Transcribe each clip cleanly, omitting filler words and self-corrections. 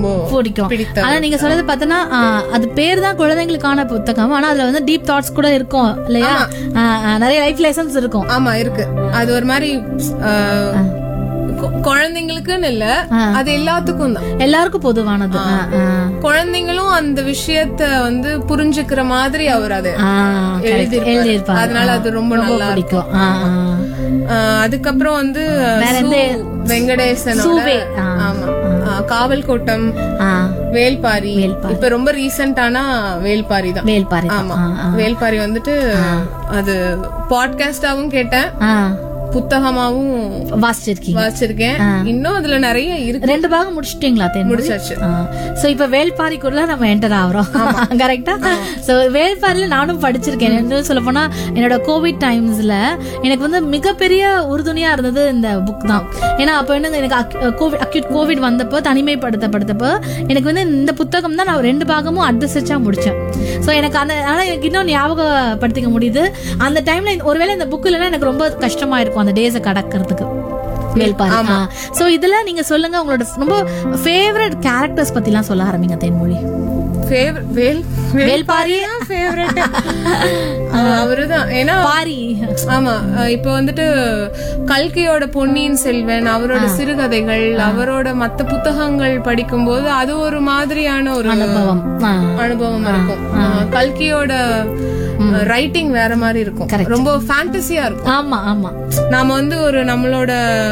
ரொம்ப பிடிக்கும். பிடித்த. ஆனா நீங்க சொல்றது பார்த்தனா அது பேர் தான் குழந்தைங்களுக்கான புத்தகம், ஆனா அதுல வந்து டீப் தாட்ஸ் கூட இருக்கும் இல்லையா? நிறைய லைஃப் லெசன்ஸ் இருக்கும். ஆமா இருக்கு. அது ஒரு மாதிரி குழந்தைங்களுக்குன்னு இல்ல, அது எல்லாத்துக்கும் தான், எல்லாருக்கும் பொதுவானது. குழந்தைங்களும் அந்த விஷயத்த வந்து புரிஞ்சுக்கிற மாதிரி அவர் அதை எழுதியிருப்பாரு. அதனால அது ரொம்ப நல்லா பிடிக்கும். அதுக்கப்புறம் வந்து வெங்கடேசன், ஆமா, காவல் கோட்டம், வேல்பாரி. இப்ப ரொம்ப ரீசெண்டானா வேல்பாரி தான். வேல்பாரி, ஆமா, வேல்பாரி வந்துட்டு அது பாட்காஸ்டாவும் கேட்டேன், புத்தகமாவும் வாசிச்சிருக்கேன். இன்னும் அதுல நிறைய இருக்கு. 2 பாகம் முடிச்சிட்டீங்களா? முடிச்சாச்சு. சோ இப்ப வேல்பாரிக்குள்ள நம்ம என்டர் ஆகிறோம். கரெக்டா? சோ வேல்பாரியில நானும் படிச்சிருக்கேன். என்ன சொல்ல போனா என்னோட கோவிட் டைம்ஸ்ல எனக்கு வந்து மிகப்பெரிய உறுதுணையா இருந்தது இந்த புக் தான். ஏன்னா அப்ப என்ன, எனக்கு அக்யூட் கோவிட் வந்தப்போ, தனிமைப்படுத்தப்பட்டப்போ எனக்கு வந்து இந்த புத்தகம் தான் நான் 2 பாகமும் அட்வர்சா முடிச்சேன். சோ எனக்கு அந்த, ஆனா எனக்கு இன்னும் ஞாபகப்படுத்திக்க முடியுது அந்த டைம்ல. ஒருவேளை இந்த புக் இல்லைன்னா எனக்கு ரொம்ப கஷ்டமா இருக்கும் அந்த டேஸ கடக்கிறதுக்கு. வேல்பாரி. சோ இதுல நீங்க சொல்லுங்க உங்களோட ரொம்ப ஃபேவரட் கேரக்டர்ஸ் பத்தி எல்லாம் சொல்ல ஆரம்பிங்க தேன்மொழி. வேல்பாரி அவருதான். ஏன்னா பாரி, ஆமா, இப்ப வந்துட்டு கல்கியோட பொன்னியின் செல்வன், அவரோட சிறுகதைகள், அவரோட மத்த புத்தகங்கள் படிக்கும் போது அது ஒரு மாதிரியான ஒரு அனுபவம் இருக்கும். கல்கியோட ரைட்டிங் வேற மாதிரி இருக்கும், ரொம்ப ஃபேண்டசியா இருக்கும். ஆமா ஆமா, நாம வந்து ஒரு நம்மளோட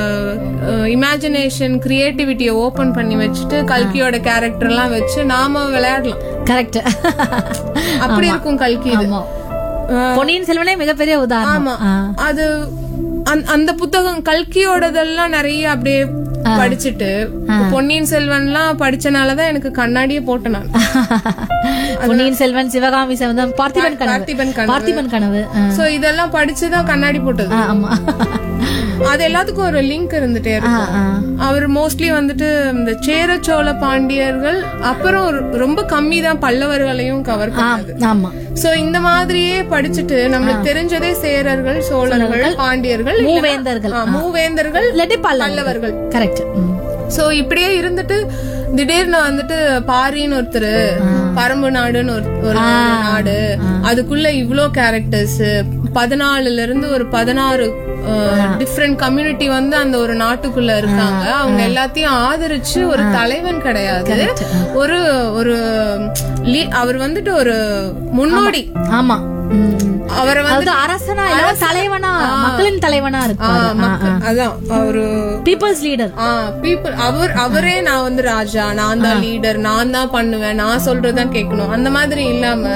இமேஜினேஷன், கிரியேட்டிவிட்டியை ஓபன் பண்ணி வச்சுட்டு கல்கியோட கேரக்டர் எல்லாம் வச்சு நாம விளையாடலாம். கரெக்ட், அப்படி இருக்கும் கல்கி. பொன்னியின் செல்வனே மிகப்பெரிய உதாரணம். ஆமா, அது அந்த புத்தகம் கல்கியோடதெல்லாம் நிறைய அப்படியே படிச்சுட்டு, பொன்னியின் செல்வன்லாம் படிச்சனாலதான் எனக்கு கண்ணாடியே போட்டேன் நான். பொன்னியின் செல்வன், சிவகாமி சபதம், பார்த்திபன் கனவு, சோ இதெல்லாம் படிச்சுதான் கண்ணாடி போட்டது. ஆமா, அது எல்லாத்துக்கும் ஒரு லிங்க் இருந்துட்டே இருக்கும். அவர் மோஸ்ட்லி வந்துட்டு இந்த சேர சோழ பாண்டியர்கள், அப்புறம் ரொம்ப கம்மி தான் பல்லவர்களையும் கவர் பண்ணது. ஆமா, சோ இந்த மாதிரியே படிச்சுட்டு நம்மளுக்கு தெரிஞ்சதே சேரர்கள், சோழர்கள், பாண்டியர்கள், மூவேந்தர்கள், பல்லவர்கள். கரெக்ட். சோ இப்படியே இருந்துட்டு திடீர்னு வந்துட்டு பாரின்னு ஒருத்தர், பரம்பு நாடுன்னு ஒரு நாடு, அதுக்குள்ள இவ்ளோ கேரக்டர்ஸ், 14ல இருந்து ஒரு 16 டிஃப்ரெண்ட் கம்யூனிட்டி வந்து அந்த ஒரு நாட்டுக்குள்ள இருக்காங்க. அவங்க எல்லாத்தையும் ஆதரிச்சு ஒரு தலைவன் கிடையாது, ஒரு ஒரு அவர் வந்துட்டு ஒரு முன்னோடி. ஆமா, அவரை வந்து அரசனா இல்ல தலைவனா, மக்களின் தலைவனா இருக்காரு. அதான் ஒரு பீப்புள்ஸ் லீடர். அவரே நான் வந்து ராஜா, நான் தான் லீடர், நான் தான் பண்ணுவேன், நான் சொல்றதான் கேட்கணும், அந்த மாதிரி இல்லாம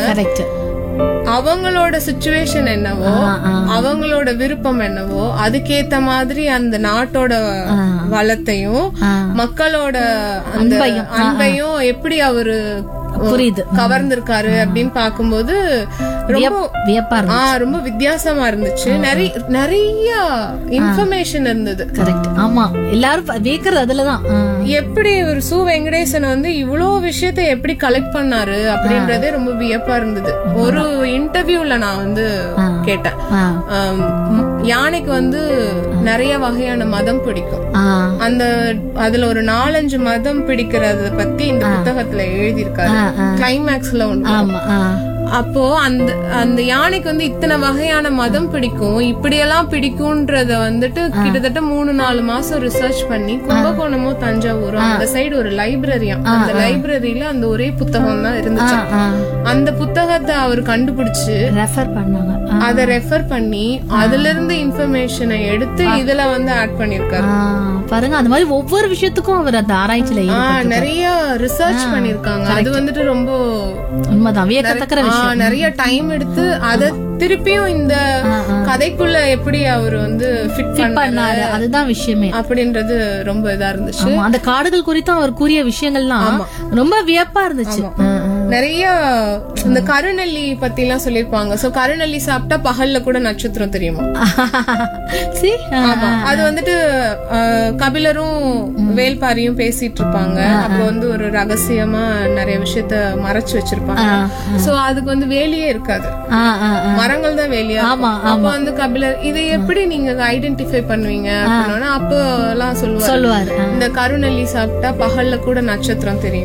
அவங்களோட சிச்சுவேஷன் என்னவோ, அவங்களோட விருப்பம் என்னவோ, அதுக்கேத்த மாதிரி அந்த நாட்டோட வளத்தையும் மக்களோட அந்த அன்பையும் எப்படி அவரு புரியுது கவர்ந்திருக்காரு அப்படின்னு பாக்கும்போது ரொம்ப வித்தியாசமா இருந்துச்சு. நிறைய இன்ஃபர்மேஷன் இருந்தது. கரெக்ட். ஆமா, எல்லாரும் வியக்கிறது அதுலதான். எப்படி ஒரு சு வெங்கடேசன் வந்து இவ்வளவு விஷயத்த எப்படி கலெக்ட் பண்ணாரு அப்படின்றதே ரொம்ப வியப்பா இருந்தது. ஒரு இன்டர்வியூல நான் வந்து கேட்டேன், யானைக்கு வந்து நிறைய வகையான மதம் பிடிக்கும், அதுல ஒரு 4-5 மதம் பிடிக்கிறத பத்தி இந்த புத்தகத்துல எழுதியிருக்காரு. கிளைமேக்ஸ்ல ஒண்ணு. அப்போ அந்த யானைக்கு வந்து இத்தனை வகையான மதம் பிடிக்கும், இப்படியெல்லாம் பிடிக்கும்ன்றத வந்துட்டு கிட்டத்தட்ட 3-4 மாசம் ரிசர்ச் பண்ணி கும்பகோணமோ தஞ்சாவூரோ அந்த சைடு ஒரு லைப்ரரியா, அந்த லைப்ரரியில அந்த ஒரே புத்தகம் தான் இருந்துச்சு. அந்த புத்தகத்தை அவர் கண்டுபிடிச்சு அதை ரெஃபர் பண்ணி அதுல இருந்து இன்ஃபர்மேஷனை எடுத்து இதுல வந்து ஆட் பண்ணிருக்காரு. பாருங்க, அந்த மாதிரி ஒவ்வொரு விஷயத்துக்கும் அவர் அந்த ஆராய்ச்சியில நிறைய ரிசர்ச் பண்ணிருக்காங்க. அது வந்துட்டு ரொம்ப உண்மைதான், வியக்கத்தக்க விஷயம். நிறைய டைம் எடுத்து அத திருப்பியும் இந்த கதைக்குள்ள எப்படி அவர் வந்து ஃபிட் பண்ணாரு, அதுதான் விஷயமே அப்படின்றது ரொம்ப இதா இருந்துச்சு. அந்த காடுகள் குறித்து அவர் கூறிய விஷயங்கள்லாம் ரொம்ப வியப்பா இருந்துச்சு. நிறைய இந்த கருநெல்லி பத்தி எல்லாம் சொல்லிருப்பாங்க. சோ கருநெல்லி சாப்பிட்டா பகல்ல கூட நட்சத்திரம் தெரியுமா? அது வந்துட்டு கபிலரும் வேல்பாரியும் பேசிட்டு இருப்பாங்க. அப்ப வந்து ஒரு ரகசியமா நிறைய விஷயத்த மறைச்சு வச்சிருப்பாங்க. சோ அதுக்கு வந்து வேலியே இருக்காது, மரங்கள் தான் வேலியா. அப்ப வந்து கபிலர் இதை எப்படி நீங்க ஐடென்டிஃபை பண்ணுவீங்க அப்படின்னா, அப்ப எல்லாம் சொல்லுவாரு, இந்த கருநெல்லி சாப்பிட்டா பகல்ல கூட நட்சத்திரம் தெரியும்.